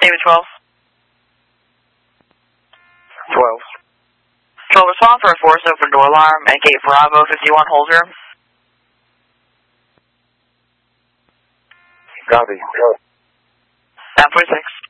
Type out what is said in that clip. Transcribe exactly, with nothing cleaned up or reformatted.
David twelve. twelve. twelve, respond for a force open door alarm at gate Bravo fifty-one Holzer. Copy. nine forty-six.